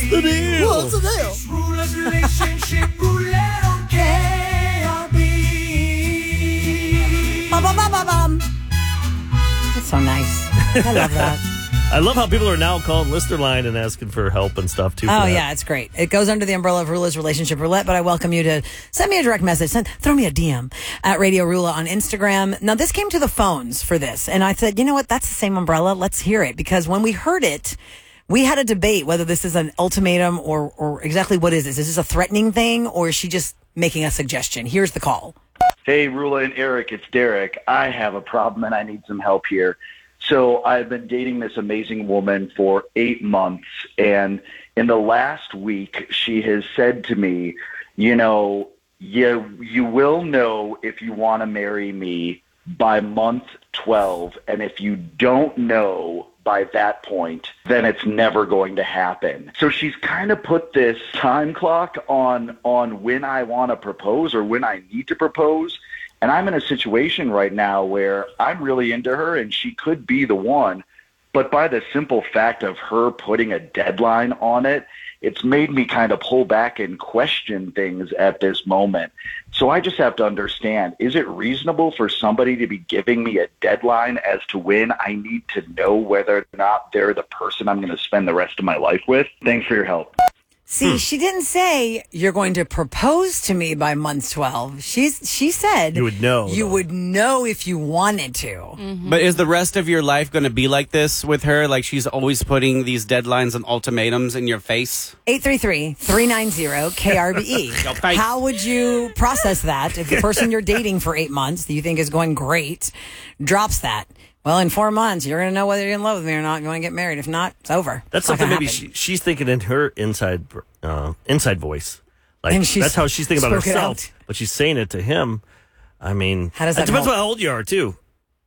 the deal? What's the deal? Rulers relationship roulette on KRB. Ba-ba-ba-ba-bum. That's so nice. I love that. I love how people are now calling Lister Line and asking for help and stuff, too. Oh, yeah, it's great. It goes under the umbrella of Rula's Relationship Roulette, but I welcome you to send me a direct message. Throw me a DM at Radio Rula on Instagram. Now, this came to the phones for this, and I said, you know what? That's the same umbrella. Let's hear it, because when we heard it, we had a debate whether this is an ultimatum or exactly what is this. Is this a threatening thing, or is she just making a suggestion? Here's the call. Hey, Rula and Eric, it's Derek. I have a problem, and I need some help here. So I've been dating this amazing woman for 8 months, and in the last week, she has said to me, you know, you will know if you want to marry me by month 12, and if you don't know by that point, then it's never going to happen. So she's kind of put this time clock on when I want to propose or when I need to propose. And I'm in a situation right now where I'm really into her and she could be the one. But by the simple fact of her putting a deadline on it, it's made me kind of pull back and question things at this moment. So I just have to understand, is it reasonable for somebody to be giving me a deadline as to when I need to know whether or not they're the person I'm going to spend the rest of my life with? Thanks for your help. See, she didn't say you're going to propose to me by month 12. She said you would know. You would know if you wanted to. Mm-hmm. But is the rest of your life going to be like this with her? Like she's always putting these deadlines and ultimatums in your face? 833-390-KRBE. How would you process that if the person you're dating for 8 months that you think is going great drops that? Well, in 4 months, you're going to know whether you're in love with me or not. You want to get married. If not, it's over. That's something maybe she's thinking in her inside voice. Like that's how she's thinking about herself. But she's saying it to him. I mean, how does that depends help? on how old you are, too.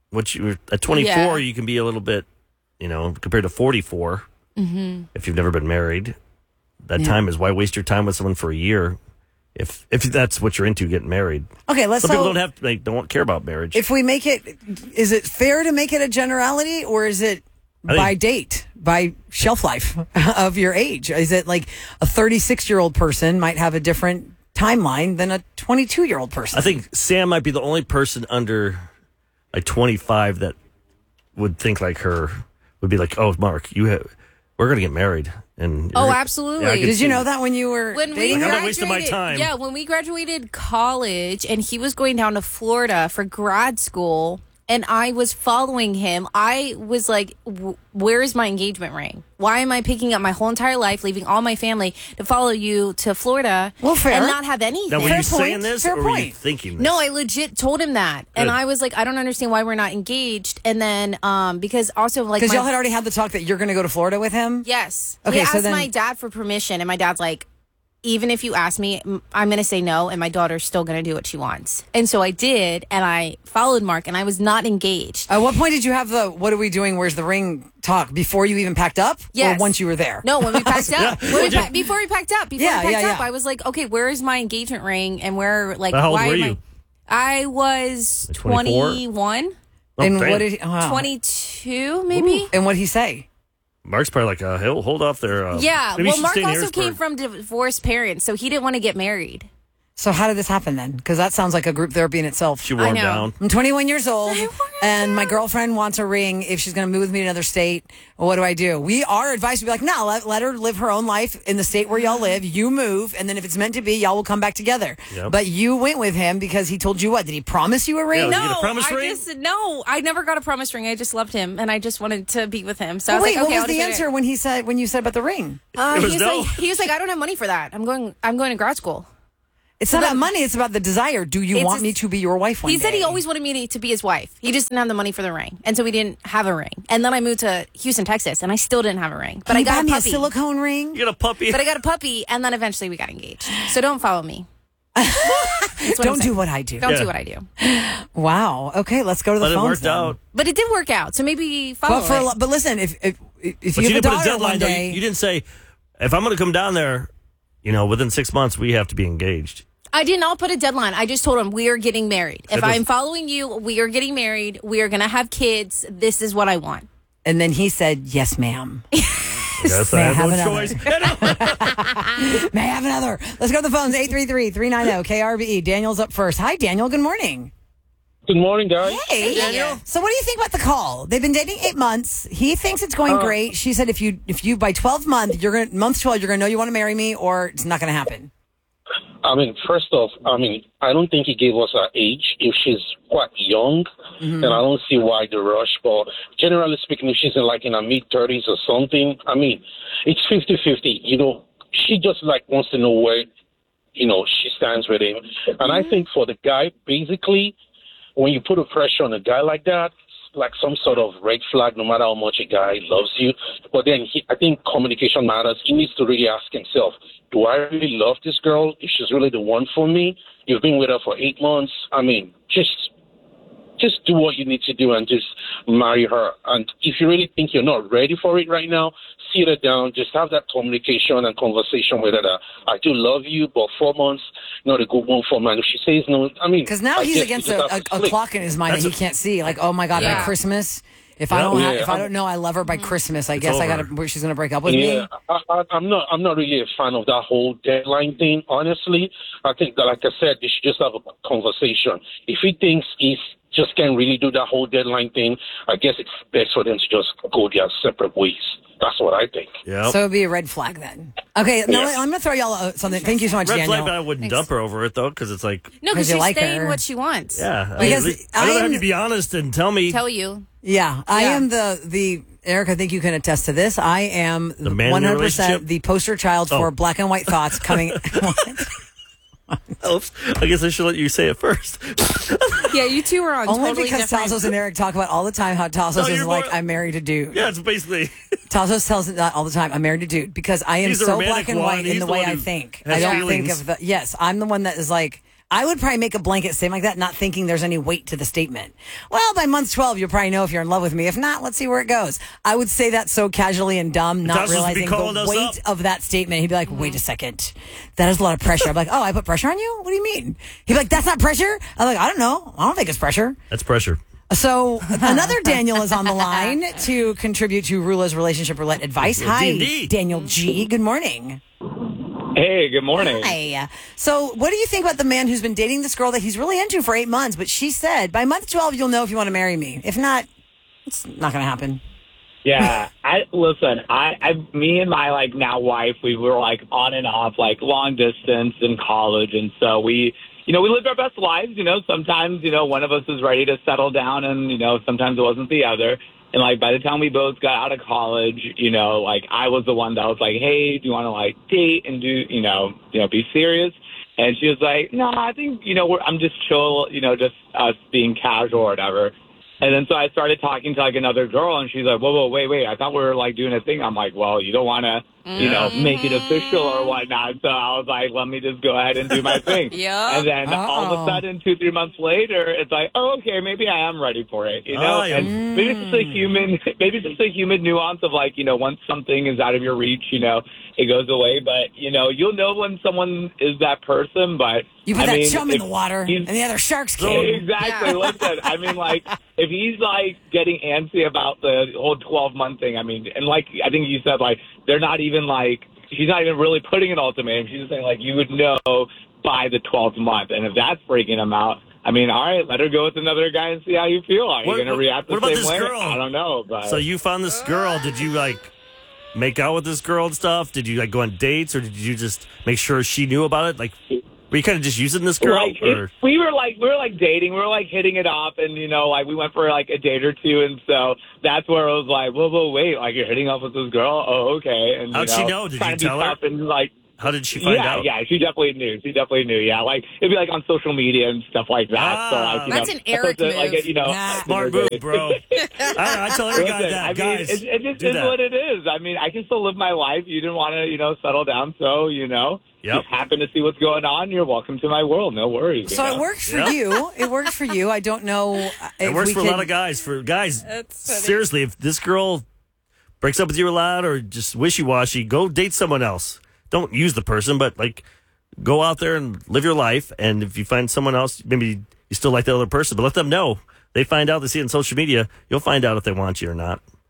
At 24, you can be a little bit, compared to 44, if you've never been married. That time is why waste your time with someone for a year. If that's what you're into, getting married. Okay, Some people don't care about marriage. If we make it, is it fair to make it a generality, or is it by date, by shelf life of your age? Is it like a 36-year-old person might have a different timeline than a 22-year-old person? I think Sam might be the only person under like 25 that would think like her, would be like, oh, Mark, we're going to get married. And absolutely. Yeah, did you know that when you were dating? I'm not wasting my time. Yeah, when we graduated college and he was going down to Florida for grad school and I was following him, I was like, where is my engagement ring? Why am I picking up my whole entire life, leaving all my family to follow you to Florida and not have anything? Now, were you saying this or were you thinking this? No, I legit told him that. Good. And I was like, I don't understand why we're not engaged. And then because also like... Because y'all had already had the talk that you're going to go to Florida with him? Yes. Okay, we so asked then... my dad for permission and my dad's like, even if you ask me, I'm going to say no, and my daughter's still going to do what she wants. And so I did, and I followed Mark, and I was not engaged. At what point did you have the, what are we doing, where's the ring talk? Before you even packed up? Yes. Or once you were there? No, when we packed up. Before we packed up. Yeah. I was like, okay, where is my engagement ring? And where, like, how old why were am you? I was 21. And what did he, 22, maybe? And what did he say? Mark's probably like, he'll hold off there. Yeah, well, Mark also came from divorced parents, so he didn't want to get married. So how did this happen then? Because that sounds like a group therapy in itself. She wore him down. I'm 21 years old, and my girlfriend wants a ring if she's going to move with me to another state. What do I do? Our advice would be like, no, let her live her own life in the state where y'all live. You move, and then if it's meant to be, y'all will come back together. Yep. But you went with him because he told you what? Did he promise you a ring? Yeah, I never got a promise ring. I just loved him, and I just wanted to be with him. So well, I was like, okay, what was the answer when you said about the ring? He was like, I don't have money for that. I'm going to grad school. It's not about money. It's about the desire. Do you want me to be your wife one day? He said he always wanted me to be his wife. He just didn't have the money for the ring. And so we didn't have a ring. And then I moved to Houston, Texas, and I still didn't have a ring. But I got a puppy. A silicone ring? You got a puppy? But I got a puppy, and then eventually we got engaged. So don't follow me. Don't do what I do. Don't do what I do. Wow. Okay, let's go to the phones. But it worked out. But it did work out. So maybe follow it. But listen, if but you have a daughter one day... You didn't say, if I'm going to come down there, within 6 months, we have to be engaged. I did not put a deadline. I just told him we are getting married. If I'm following you, we are getting married. We are going to have kids. This is what I want. And then he said, yes, ma'am. Guess I May I have have no another? choice. May I have another? Let's go to the phones. 833-390-KRBE. Daniel's up first. Hi, Daniel. Good morning. Good morning, guys. Hey, Daniel. So what do you think about the call? They've been dating 8 months. He thinks it's going great. She said if you by 12 month, month 12, you're gonna know you want to marry me, or it's not gonna happen. I mean, first off, I don't think he gave us her age. If she's quite young, then I don't see why the rush. But generally speaking, if she's in her mid-30s or something, it's 50-50. She just wants to know where, she stands with him. And I think for the guy, basically, when you put a pressure on a guy like that, it's like some sort of red flag, no matter how much a guy loves you. But then I think communication matters. He needs to really ask himself, do I really love this girl? If she's really the one for me? You've been with her for 8 months. Just do what you need to do and just marry her. And if you really think you're not ready for it right now, sit her down. Just have that communication and conversation with her. That I do love you, but 4 months, not a good one for man. If she says no, Because now he's against a clock in his mind that he can't see. Like, oh my God, by Christmas, if I don't know I love her by Christmas, I guess she's gonna break up with me. I'm not really a fan of that whole deadline thing. Honestly, I think that, like I said, they should just have a conversation. If he thinks he's just can't really do that whole deadline thing, I guess it's best for them to just go their separate ways. That's what I think. Yeah. So it'd be a red flag then. Okay, no, I'm going to throw y'all something. Thank you so much, Red Daniel. flag, but I wouldn't dump her over it, though, because it's like... No, because you she's like saying her. what she wants. Yeah. Because I don't have to be honest and tell me... Tell you. Yeah, I Yeah. am the Eric, I think you can attest to this. I am The man in the 100% relationship? the poster child for black and white thoughts coming. Oops. I guess I should let you say it first. Yeah, you two are on Only totally because different. Tassos and Eric talk about all the time how Tassos No, is you're like, more- I'm married to dude. Yeah, it's basically... Tassos tells it that all the time. I'm married to dude because I am He's the so romantic black and one. white in He's the the way one I who think. has I don't feelings. think of the. Yes, I'm the one that is like. I would probably make a blanket statement like that, not thinking there's any weight to the statement. Well, by month 12, you'll probably know if you're in love with me. If not, let's see where it goes. I would say that so casually and dumb, not Tassos would be realizing calling the us weight up. of that statement. He'd be like, wait a second. That is a lot of pressure. I'm like, oh, I put pressure on you? What do you mean? He'd be like, that's not pressure? I'm like, I don't know. I don't think it's pressure. That's pressure. So another Daniel is on the line to contribute to Rula's relationship roulette advice. Hi, D&D. Daniel G. Good morning. Hey, good morning. Hi. So what do you think about the man who's been dating this girl that he's really into for 8 months, but she said, by month 12, you'll know if you want to marry me. If not, it's not going to happen. Yeah, me and my now wife, we were on and off long distance in college, and so we lived our best lives. Sometimes one of us is ready to settle down, and sometimes it wasn't the other. And by the time we both got out of college, I was the one that was like, hey, do you want to date and do be serious? And she was like, no, I think I'm just chill, just us being casual or whatever. And then so I started talking to another girl, and she's like, whoa, wait, I thought we were doing a thing. I'm like, well, you don't want to, make it official or whatnot. So I was like, let me just go ahead and do my thing. Yeah. And then all of a sudden, 2-3 months later, it's like, oh, okay, maybe I am ready for it, And maybe it's just a human nuance of once something is out of your reach, it goes away. But, you'll know when someone is that person, but You put that chum in the water, he's- and the other sharks came. Exactly. Listen, if he's getting antsy about the whole 12-month thing, and I think you said they're not even she's not even really putting an ultimatum. She's just saying you would know by the 12th month, and if that's freaking him out, all right, let her go with another guy and see how you feel. Are you going to react the what about same this way? girl? I don't know. But So you found this girl. Did you make out with this girl and stuff? Did you go on dates, or did you just make sure she knew about it? Were you kind of just using this girl? Or? We were dating. We were hitting it off, and we went for a date or two, and so that's where I was like, whoa, wait, you're hitting off with this girl? Oh, okay. And How'd she know? Did you tell her? And, How did she find out? Yeah, she definitely knew. Yeah, it'd be on social media and stuff like that. So That's an Eric move. Smart move, bro. I tell every guy that, guys. It just do is that. what it is. I can still live my life. You didn't want to, settle down, so Yep. just happen to see what's going on. You're welcome to my world. No worries. So it worked for you. It worked for you. I don't know. It works for a lot of guys. For guys, seriously, if this girl breaks up with you a lot or just wishy-washy, go date someone else. Don't use the person, but go out there and live your life. And if you find someone else, maybe you still like the other person, but let them know. They find out, they see it on social media. You'll find out if they want you or not.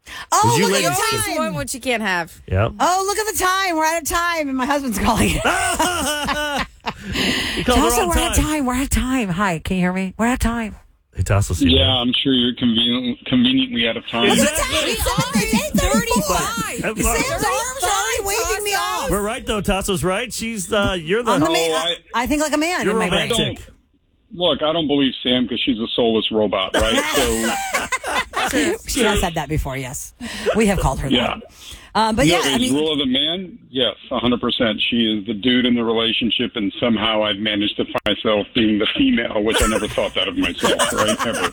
Oh, you look at ladies the You always want time. what you can't have. Yep. Oh, look at the time. We're out of time, and my husband's calling. You called the Tasso, wrong we're out of time. We're out of time. Hi, can you hear me? We're out of time. Hey, Tasso, see Yeah, I'm sure you're conveniently out of time. Look at the time. It's 8:35. But- Sam's arms are already waving me off. We're right, though. Tasso's right. She's, you're the... I'm the man. Oh, I think like a man. You're in my brain. romantic. Look, I don't believe Sam because she's a soulless robot, right? So, She has said that before, yes. We have called her yeah. that. But yeah, I is mean, rule of the man? Yes, 100%. She is the dude in the relationship, and somehow I've managed to find myself being the female, which I never thought that of myself, right? Ever.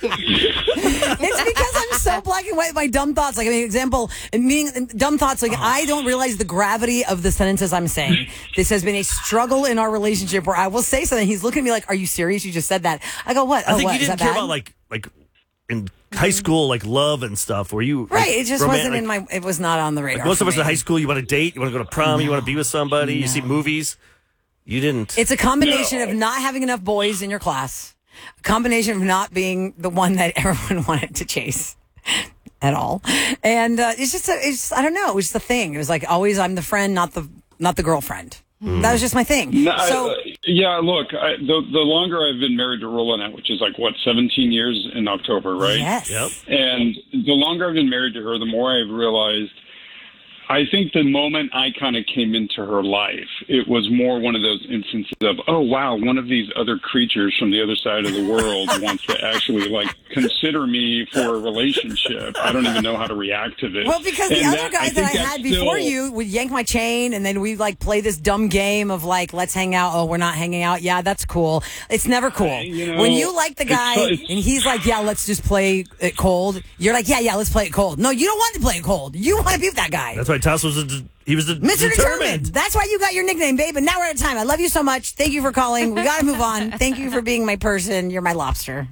it's because I'm so black and white with my dumb thoughts. Like, I mean, example, meaning dumb thoughts, like, I don't realize the gravity of the sentences I'm saying. This has been a struggle in our relationship where I will say something. He's looking at me like, are you serious? You just said that. I go, what? I think what? you Is didn't that care bad? about, like in high school, like love and stuff. Were you... Right, it just wasn't like, in my, it was not on the radar. Most of for us in me. high school, you want to date, you want to go to prom, you want to be with somebody, you see movies. You didn't. It's a combination of not having enough boys in your class, a combination of not being the one that everyone wanted to chase at all, and it's just I don't know. It was just a thing. It was like always I'm the friend, not the girlfriend. That was just my thing. No, So yeah, look, the longer I've been married to Rola now, which is like, 17 years in October, right? yes, Yep. And the longer I've been married to her, the more I've realized, I think the moment I kind of came into her life, it was more one of those instances of, oh, wow, one of these other creatures from the other side of the world wants to actually, consider me for a relationship. I don't even know how to react to this. well, because the And other guys that I think had that's before still- you would yank my chain, and then we play this dumb game of let's hang out. Oh, we're not hanging out. Yeah, that's cool. It's never cool. When you like the guy it's- and he's like, yeah, let's just play it cold. You're like, yeah, let's play it cold. No, you don't want to play it cold. You want to be with that guy. That's why Tasso was Mr. Determined. That's why you got your nickname, babe. And now we're out of time. I love you so much. Thank you for calling. We got to move on. Thank you for being my person. You're my lobster.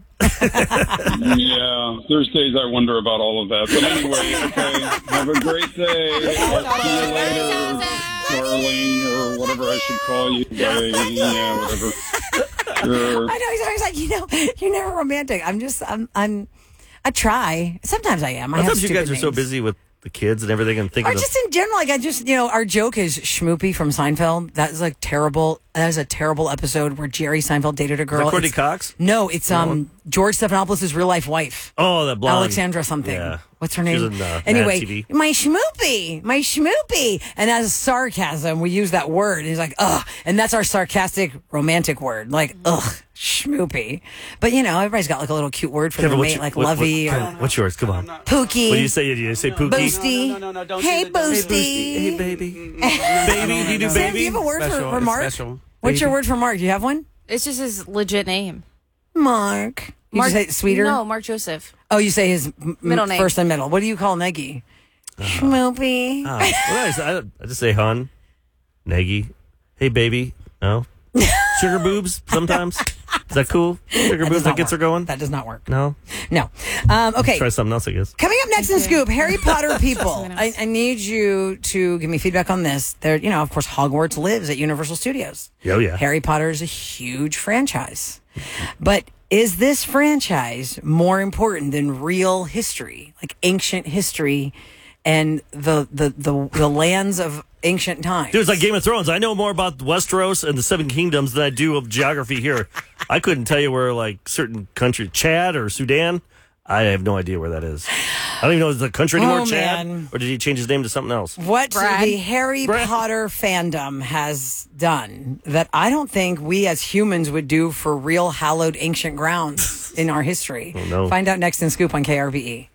Yeah, there's days I wonder about all of that. But anyway, okay, have a great day. I'll see you later, darling, or whatever I should call you. Yeah, whatever. Sure. I know. He's always like, you're never romantic. I try. Sometimes I am. I have Sometimes you guys stupid are so names. busy with the kids and everything and thinking Or just in general, our joke is Schmoopy from Seinfeld. That is terrible. That is a terrible episode where Jerry Seinfeld dated a girl. Courtney It's- Cox? No, it's George Stephanopoulos' real life wife. Oh, that blonde. Alexandra something. Yeah. What's her She name? was in, Mad anyway, TV. my schmoopy. And as sarcasm, we use that word. And he's like, ugh. And that's our sarcastic, romantic word. Like, ugh, schmoopy. But, everybody's got a little cute word for Kevin, their what's mate, your- like what- lovey what- or what's yours? Come on. pookie. What do you say? Do you say Pookie? Boosty. No, don't Hey, do that. Don't do that. Boosty. Hey, baby. Baby, you do Sam, do baby? you have a word Special, for it's Mark? special. What's your word for Mark? Do you have one? It's just his legit name. Mark. You Mark, just say sweeter? No, Mark Joseph. Oh, you say his Middle name. first and middle. What do you call Neggy? Schmoopy. Well, I just say hun, Nagy. Hey, baby. No? Sugar boobs sometimes? Is that cool? Sugar boobs, that gets her going? That does not work. No? No. Okay. Try something else, I guess. Coming up next in Scoop, Harry Potter people. I need you to give me feedback on this. There, of course, Hogwarts lives at Universal Studios. Oh, yeah. Harry Potter is a huge franchise. But is this franchise more important than real history, like ancient history and the lands of ancient times? Dude, it's like Game of Thrones. I know more about Westeros and the Seven Kingdoms than I do of geography here. I couldn't tell you where, certain country, Chad or Sudan, I have no idea where that is. I don't even know if it's a country anymore, Oh, Chad. man. Or did he change his name to something else? What Brad. the Harry Brad. Potter fandom has done that I don't think we as humans would do for real hallowed ancient grounds in our history. Oh, no. Find out next in Scoop on KRVE.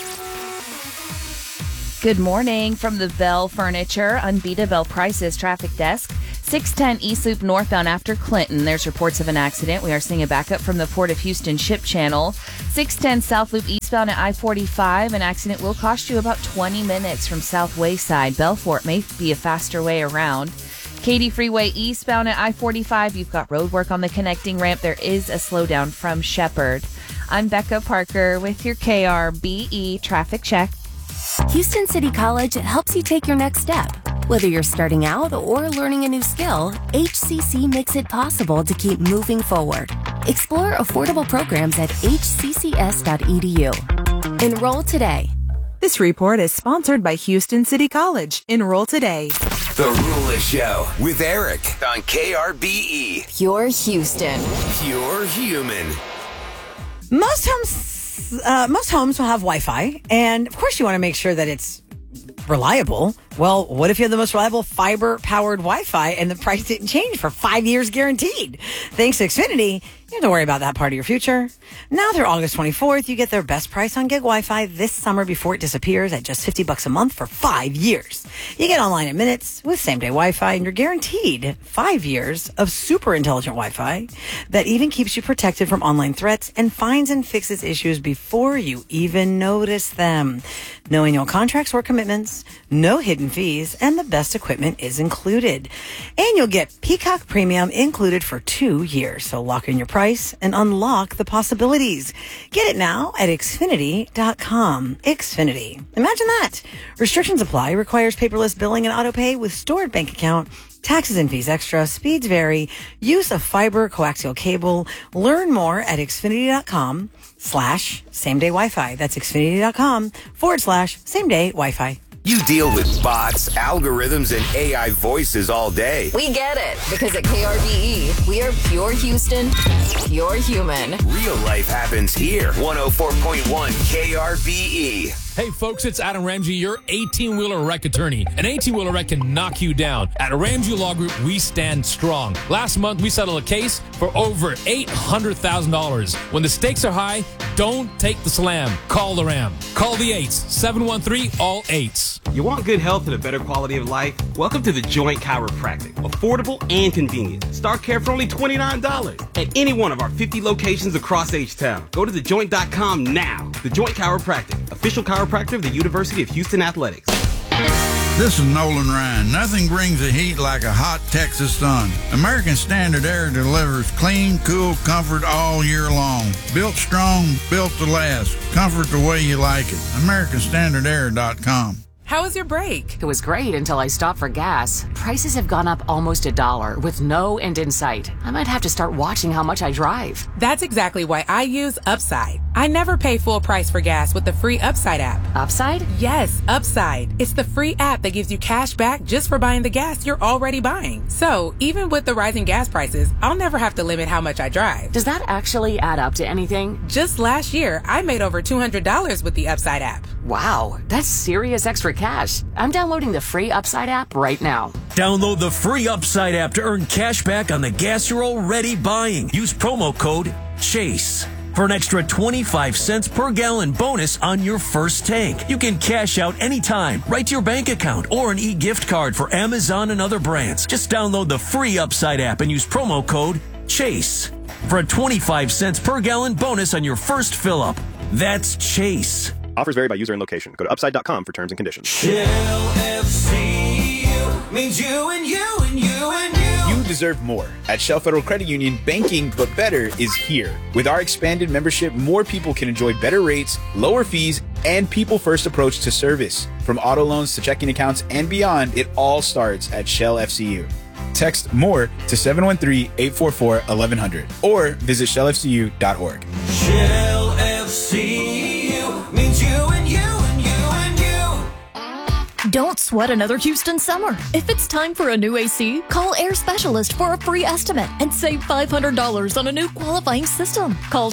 Good morning from the Bell Furniture Unbeatable Bell Prices traffic desk. 610 East Loop northbound after Clinton. There's reports of an accident. We are seeing a backup from the Port of Houston ship channel. 610 South Loop eastbound at I-45. An accident will cost you about 20 minutes from South Wayside. Belfort may be a faster way around. Katy Freeway eastbound at I-45. You've got road work on the connecting ramp. There is a slowdown from Shepherd. I'm Becca Parker with your KRBE traffic check. Houston City College helps you take your next step. Whether you're starting out or learning a new skill, HCC makes it possible to keep moving forward. Explore affordable programs at hccs.edu. Enroll today. This report is sponsored by Houston City College. Enroll today. The Rula Show with Eric on KRBE. Pure Houston. Pure human. Most homes will have Wi-Fi, and of course you want to make sure that it's reliable. Well, what if you have the most reliable fiber-powered Wi-Fi and the price didn't change for 5 years guaranteed? Thanks to Xfinity, you don't have to worry about that part of your future. Now through August 24th, you get their best price on gig Wi-Fi this summer before it disappears at just $50 a month for 5 years. You get online in minutes with same-day Wi-Fi, and you're guaranteed 5 years of super intelligent Wi-Fi that even keeps you protected from online threats and finds and fixes issues before you even notice them. No annual contracts or commitments, no hidden fees, and the best equipment is included. And you'll get Peacock Premium included for 2 years. So lock in your price and unlock the possibilities. Get it now at Xfinity.com. Xfinity. Imagine that. Restrictions apply. Requires paperless billing and autopay with stored bank account. Taxes and fees extra. Speeds vary. Use of fiber coaxial cable. Learn more at Xfinity.com/same-day Wi-Fi. That's Xfinity.com/same-day Wi-Fi. You deal with bots, algorithms, and AI voices all day. We get it, because at KRBE, we are pure Houston, pure human. Real life happens here. 104.1 KRBE. Hey folks, it's Adam Ramsey, your 18-wheeler wreck attorney. An 18-wheeler wreck can knock you down. At Ramsey Law Group, we stand strong. Last month, we settled a case for over $800,000. When the stakes are high, don't take the slam. Call the Ram. Call the 8s, 713-ALL-8s. You want good health and a better quality of life? Welcome to The Joint Chiropractic. Affordable and convenient. Start care for only $29 at any one of our 50 locations across H-Town. Go to thejoint.com now. The Joint Chiropractic, official chiropractor of the University of Houston Athletics. This is Nolan Ryan. Nothing brings the heat like a hot Texas sun. American Standard Air delivers clean, cool comfort all year long. Built strong, built to last. Comfort the way you like it. AmericanStandardAir.com. How was your break? It was great until I stopped for gas. Prices have gone up almost $1 with no end in sight. I might have to start watching how much I drive. That's exactly why I use Upside. I never pay full price for gas with the free Upside app. Upside? Yes, Upside. It's the free app that gives you cash back just for buying the gas you're already buying. So, even with the rising gas prices, I'll never have to limit how much I drive. Does that actually add up to anything? Just last year, I made over $200 with the Upside app. Wow, that's serious extra cash. I'm downloading the free Upside app right now. Download the free Upside app to earn cash back on the gas you're already buying. Use promo code CHASE for an extra 25 cents per gallon bonus on your first tank. You can cash out anytime, right to your bank account, or an e-gift card for Amazon and other brands. Just download the free Upside app and use promo code CHASE for a 25 cents per gallon bonus on your first fill-up. That's CHASE. Offers vary by user and location. Go to upside.com for terms and conditions. Shell FCU means you and you and you and you. You deserve more. At Shell Federal Credit Union, banking but better is here. With our expanded membership, more people can enjoy better rates, lower fees, and people-first approach to service. From auto loans to checking accounts and beyond, it all starts at Shell FCU. Text MORE to 713-844-1100 or visit shellfcu.org. Shell FCU means you and you and you and you. Don't sweat another Houston summer. If it's time for a new AC, call Air Specialist for a free estimate and save $500 on a new qualifying system. Call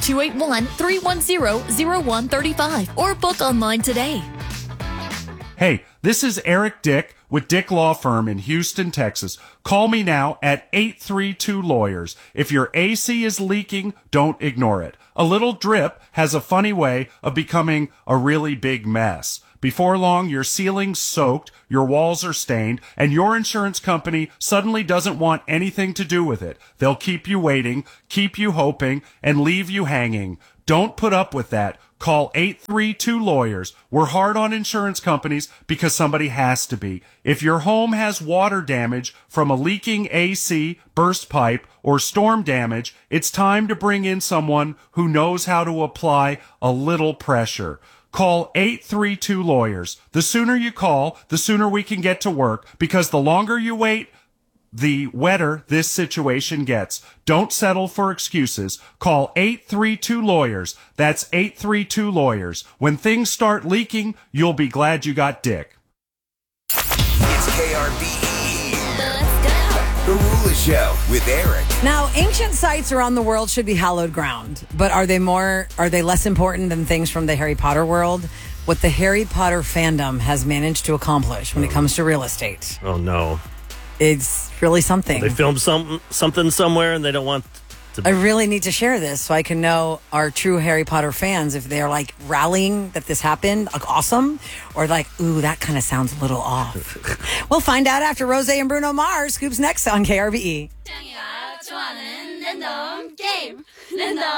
281-310-0135 or book online today. Hey, this is Eric Dick with Dick Law Firm in Houston, Texas. Call me now at 832-LAWYERS. If your AC is leaking, don't ignore it. A little drip has a funny way of becoming a really big mess. Before long, your ceiling's soaked, your walls are stained, and your insurance company suddenly doesn't want anything to do with it. They'll keep you waiting, keep you hoping, and leave you hanging. Don't put up with that. Call 832-LAWYERS. We're hard on insurance companies because somebody has to be. If your home has water damage from a leaking AC, burst pipe, or storm damage, it's time to bring in someone who knows how to apply a little pressure. Call 832-LAWYERS. The sooner you call, the sooner we can get to work, because the longer you wait, the wetter this situation gets. Don't settle for excuses. Call 832-LAWYERS. That's 832-LAWYERS. When things start leaking, you'll be glad you got Dick. It's KRBE. The Rula Show with Eric. Now, ancient sites around the world should be hallowed ground, but are they less important than things from the Harry Potter world? What the Harry Potter fandom has managed to accomplish when it comes to real estate. Oh, no. It's really something. They filmed something somewhere and they don't want to. I really need to share this so I can know our true Harry Potter fans if they're like rallying that this happened, like awesome, or like, ooh, that kind of sounds a little off. We'll find out after Rose and Bruno Mars. Scoops next on KRBE.